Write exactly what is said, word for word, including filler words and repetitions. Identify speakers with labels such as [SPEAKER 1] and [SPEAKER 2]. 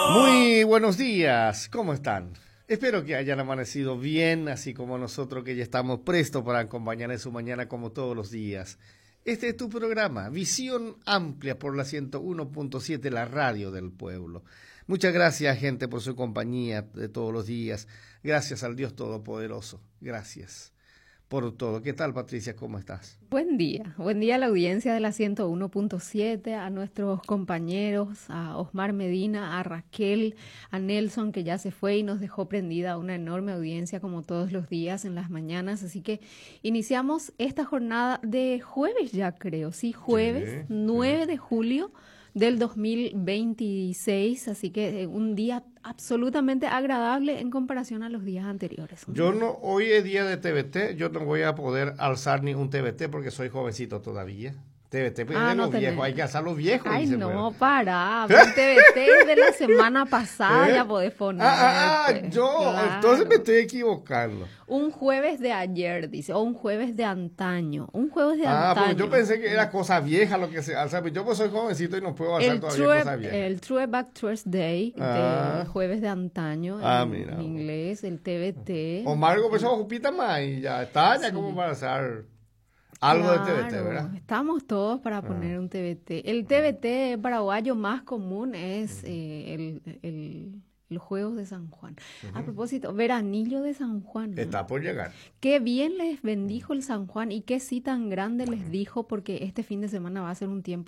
[SPEAKER 1] Muy buenos días, ¿cómo están? Espero que hayan amanecido bien, así como nosotros que ya estamos prestos para acompañar en su mañana como todos los días. Este es tu programa, Visión Amplia por la ciento uno punto siete, la radio del pueblo. Muchas gracias, gente, por su compañía de todos los días. Gracias al Dios Todopoderoso. Gracias por todo. ¿Qué tal, Patricia? ¿Cómo estás?
[SPEAKER 2] Buen día, buen día a la audiencia de la ciento uno punto siete, a nuestros compañeros, a Osmar Medina, a Raquel, a Nelson, que ya se fue y nos dejó prendida una enorme audiencia como todos los días en las mañanas. Así que iniciamos esta jornada de jueves ya creo, sí, jueves
[SPEAKER 1] Sí,
[SPEAKER 2] nueve
[SPEAKER 1] sí.
[SPEAKER 2] de julio del dos mil veintiséis, así que eh, un día absolutamente agradable en comparación a los días anteriores.
[SPEAKER 1] Yo no, hoy es día de T V T, yo no voy a poder alzar ni un T V T porque soy jovencito todavía. T V T pues, es
[SPEAKER 2] Ah,
[SPEAKER 1] de
[SPEAKER 2] no
[SPEAKER 1] los viejos,
[SPEAKER 2] tenés.
[SPEAKER 1] hay que alzar los viejos.
[SPEAKER 2] Ay,
[SPEAKER 1] Dice,
[SPEAKER 2] no,
[SPEAKER 1] bueno.
[SPEAKER 2] para. El T V T de la semana pasada
[SPEAKER 1] ¿Eh?
[SPEAKER 2] ya podés ponerte.
[SPEAKER 1] Ah, ah, ah, yo,
[SPEAKER 2] Claro.
[SPEAKER 1] entonces me estoy equivocando.
[SPEAKER 2] Un jueves de ayer, dice, o un jueves de antaño. Un jueves de
[SPEAKER 1] Ah,
[SPEAKER 2] antaño.
[SPEAKER 1] porque yo pensé que era cosa vieja lo que se alza, pero yo pues soy jovencito y no puedo alzar
[SPEAKER 2] El
[SPEAKER 1] todavía
[SPEAKER 2] true,
[SPEAKER 1] cosas viejas.
[SPEAKER 2] el Throwback Thursday
[SPEAKER 1] Ah.
[SPEAKER 2] de jueves de antaño
[SPEAKER 1] Ah,
[SPEAKER 2] en,
[SPEAKER 1] mira.
[SPEAKER 2] en inglés, el T V T.
[SPEAKER 1] Omar comenzó a jupita más y ya está, ya
[SPEAKER 2] Sí.
[SPEAKER 1] como para alzar algo de T V T,
[SPEAKER 2] Claro,
[SPEAKER 1] ¿verdad?
[SPEAKER 2] estamos todos para poner un T V T. El T V T paraguayo más común es eh, el, el, los Juegos de San Juan. A propósito, Veranillo de San Juan, ¿no?
[SPEAKER 1] Está por llegar.
[SPEAKER 2] Qué bien les bendijo el San Juan y qué sí tan grande les dijo, porque este fin de semana va a ser un tiempo